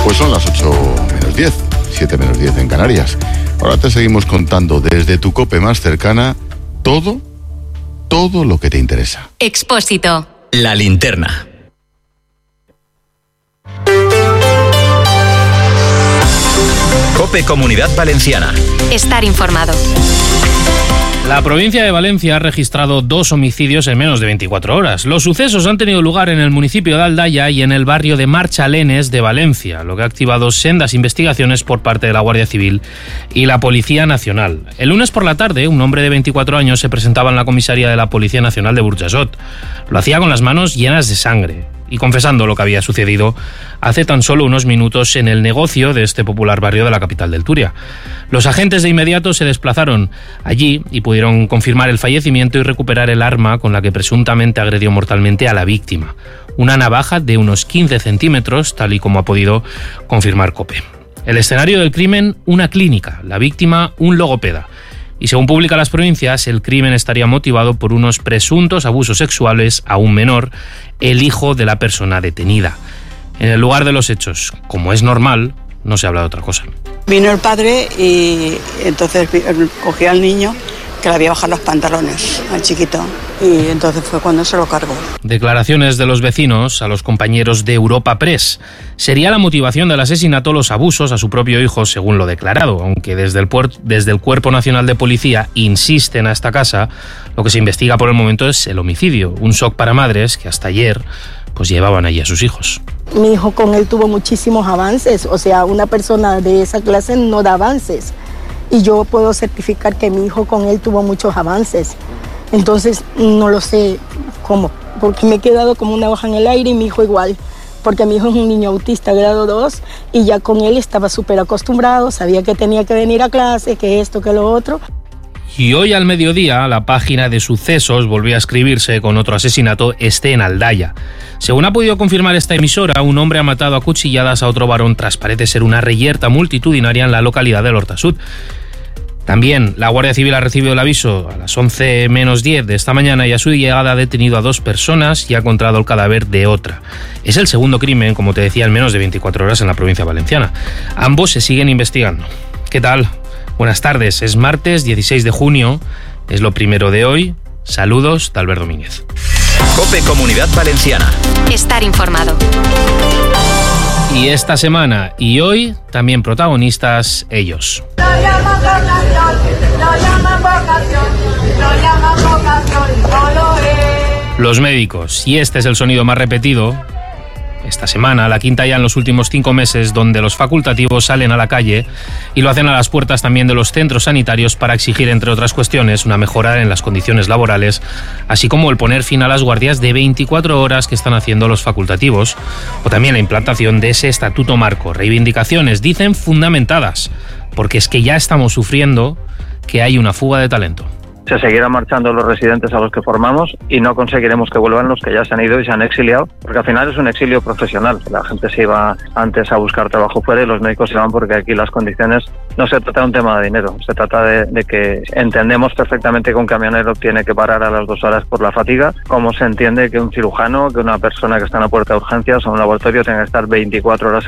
Pues son las 8:10, 7:10 en Canarias. Ahora te seguimos contando desde tu COPE más cercana todo lo que te interesa. Expósito. La linterna. COPE Comunidad Valenciana. Estar informado. La provincia de Valencia ha registrado 2 homicidios en menos de 24 horas. Los sucesos han tenido lugar en el municipio de Aldaya y en el barrio de Marchalenes de Valencia, lo que ha activado sendas investigaciones por parte de la Guardia Civil y la Policía Nacional. El lunes por la tarde, un hombre de 24 años se presentaba en la comisaría de la Policía Nacional de Burjasot. Lo hacía con las manos llenas de sangre y confesando lo que había sucedido hace tan solo unos minutos en el negocio de este popular barrio de la capital del Túria. Los agentes de inmediato se desplazaron allí y pudieron confirmar el fallecimiento y recuperar el arma con la que presuntamente agredió mortalmente a la víctima. Una navaja de unos 15 centímetros, tal y como ha podido confirmar COPE. El escenario del crimen, una clínica. La víctima, un logopeda. Y según publica Las Provincias, el crimen estaría motivado por unos presuntos abusos sexuales a un menor, el hijo de la persona detenida. En el lugar de los hechos, como es normal, no se habla de otra cosa. Vino el padre y entonces cogió al niño, que le había bajado los pantalones al chiquito, y entonces fue cuando se lo cargó. Declaraciones de los vecinos a los compañeros de Europa Press. Sería la motivación del asesinato los abusos a su propio hijo, según lo declarado, aunque desde el Cuerpo Nacional de Policía insisten a esta casa, lo que se investiga por el momento es el homicidio, un shock para madres que hasta ayer pues llevaban allí a sus hijos. Mi hijo con él tuvo muchísimos avances, o sea, una persona de esa clase no da avances. Y yo puedo certificar que mi hijo con él tuvo muchos avances. Entonces, no lo sé cómo, porque me he quedado como una hoja en el aire y mi hijo igual. Porque mi hijo es un niño autista grado 2 y ya con él estaba súper acostumbrado, sabía que tenía que venir a clase, que esto, que lo otro. Y hoy al mediodía, la página de Sucesos volvió a escribirse con otro asesinato, este en Aldaya. Según ha podido confirmar esta emisora, un hombre ha matado a cuchilladas a otro varón tras parece ser una reyerta multitudinaria en la localidad de Horta-Sud. También la Guardia Civil ha recibido el aviso a las 11:10 de esta mañana y a su llegada ha detenido a 2 personas y ha encontrado el cadáver de otra. Es el segundo crimen, como te decía, en menos de 24 horas en la provincia valenciana. Ambos se siguen investigando. ¿Qué tal? Buenas tardes, es martes 16 de junio, es lo primero de hoy. Saludos de Albert Domínguez. COPE Comunidad Valenciana. Estar informado. Y esta semana y hoy también protagonistas ellos. Los médicos, y este es el sonido más repetido esta semana, la quinta ya en los últimos 5 meses, donde los facultativos salen a la calle y lo hacen a las puertas también de los centros sanitarios para exigir, entre otras cuestiones, una mejora en las condiciones laborales, así como el poner fin a las guardias de 24 horas que están haciendo los facultativos, o también la implantación de ese estatuto marco. Reivindicaciones, dicen, fundamentadas, porque es que ya estamos sufriendo que hay una fuga de talento. Se seguirán marchando los residentes a los que formamos y no conseguiremos que vuelvan los que ya se han ido y se han exiliado, porque al final es un exilio profesional. La gente se iba antes a buscar trabajo fuera y los médicos se van porque aquí las condiciones, no se trata de un tema de dinero, se trata de que entendemos perfectamente que un camionero tiene que parar a las 2 horas por la fatiga, como se entiende que un cirujano, que una persona que está en la puerta de urgencias o un laboratorio tenga que estar 24 horas